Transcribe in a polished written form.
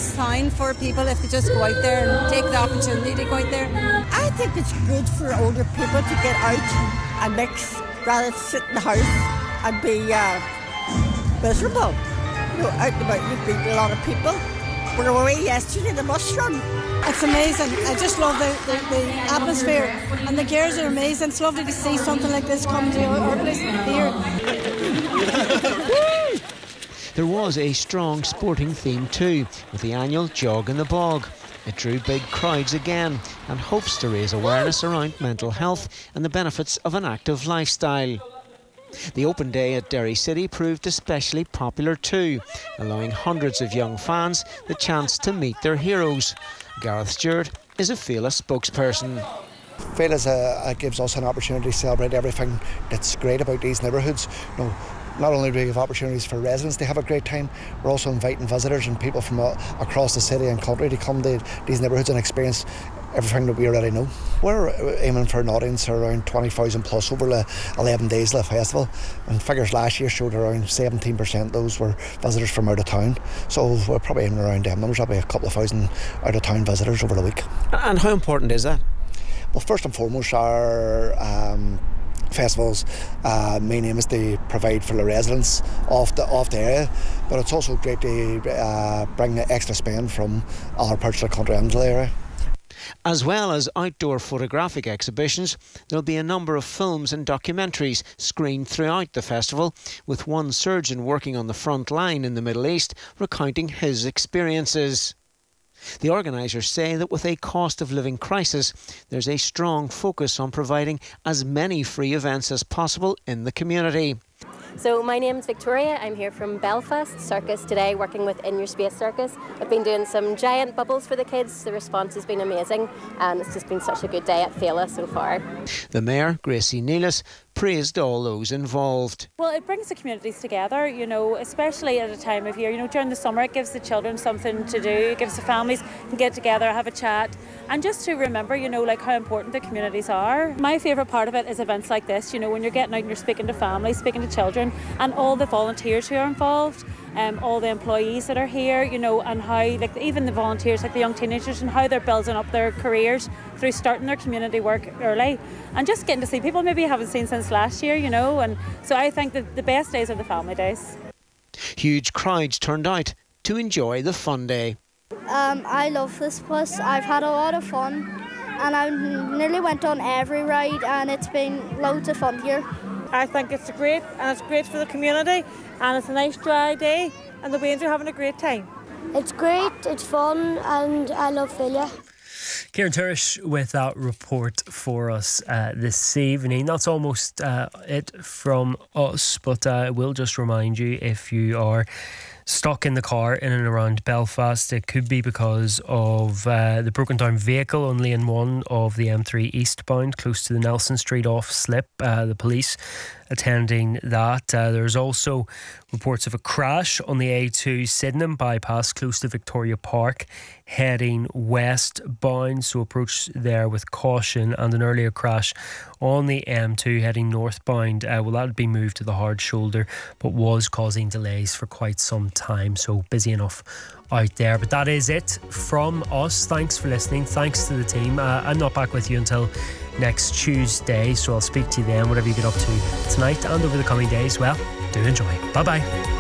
sign for people if they just go out there and take the opportunity to go out there. I think it's good for older people to get out and mix rather than sit in the house and be miserable. You know, out and about you meet a lot of people. We were away yesterday, the bus run. It's amazing. I just love the atmosphere, and the girls are amazing. It's lovely to see something like this come to our place here. There was a strong sporting theme too, with the annual Jog in the Bog. It drew big crowds again and hopes to raise awareness around mental health and the benefits of an active lifestyle. The open day at Derry City proved especially popular too, allowing hundreds of young fans the chance to meet their heroes. Gareth Stewart is a Féile spokesperson. Féile gives us an opportunity to celebrate everything that's great about these neighbourhoods. You know, not only do we have opportunities for residents to have a great time, we're also inviting visitors and people from across the city and country to come to these neighbourhoods and experience everything that we already know. We're aiming for an audience of around 20,000 plus over the 11 days of the festival, and figures last year showed around 17% of those were visitors from out of town, so we're probably aiming around them numbers. That'll be a couple of thousand out of town visitors over the week. And how important is that? Well, first and foremost, our festivals main aim is to provide for the residents of the area, but it's also great to bring the extra spend from other parts of the country into the area. As well as outdoor photographic exhibitions, there'll be a number of films and documentaries screened throughout the festival, with one surgeon working on the front line in the Middle East recounting his experiences. The organisers say that with a cost of living crisis, there's a strong focus on providing as many free events as possible in the community. So my name's Victoria, I'm here from Belfast Circus today, working with In Your Space Circus. I've been doing some giant bubbles for the kids. The response has been amazing, and it's just been such a good day at Féile so far. The Mayor, Gracie Nealis, praised all those involved. Well, it brings the communities together, you know, especially at a time of year. You know, during the summer it gives the children something to do, it gives the families can get together, have a chat, and just to remember, you know, like how important the communities are. My favourite part of it is events like this, you know, when you're getting out and you're speaking to families, speaking to children, and all the volunteers who are involved, all the employees that are here, you know, and how, like, even the volunteers, like the young teenagers, and how they're building up their careers through starting their community work early, and just getting to see people maybe you haven't seen since last year, you know, and so I think that the best days are the family days. Huge crowds turned out to enjoy the fun day. I love this bus. I've had a lot of fun, and I nearly went on every ride, and it's been loads of fun here. I think it's great, and it's great for the community, and it's a nice dry day, and the Wains are having a great time. It's great, it's fun, and I love Féile. Kieran Turish with that report for us this evening. That's almost it from us, but I will just remind you, if you are stuck in the car in and around Belfast, it could be because of the broken down vehicle on lane 1 of the M3 eastbound close to the Nelson Street off slip. The police attending that. There's also reports of a crash on the A2 Sydenham bypass close to Victoria Park heading westbound, so approach there with caution, and an earlier crash on the M2 heading northbound. Well, that had been moved to the hard shoulder but was causing delays for quite some time, so busy enough out there. But that is it from us. Thanks for listening. Thanks to the team. I'm not back with you until next Tuesday, so I'll speak to you then, whatever you get up to tonight and over the coming days. Well, do enjoy. Bye bye.